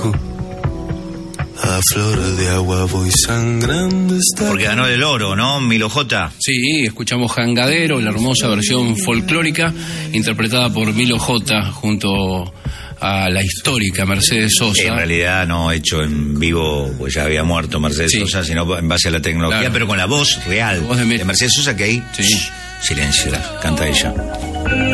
seco. A flor de agua voy sangrando esta... Porque ganó el oro, ¿no? Milo J. Sí, escuchamos Jangadero, la hermosa versión folclórica interpretada por Milo J junto a la histórica Mercedes Sosa. En realidad no hecho en vivo, pues ya había muerto Mercedes Sosa, sino en base a la tecnología, claro, pero con la voz real, la voz de Mercedes Sosa, que ahí, sí, silencio, canta ella.